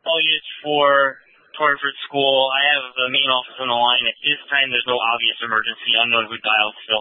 calling it for Torrenford School. I have the main office on the line. At this time, there's no obvious emergency. Unknown who dialed still.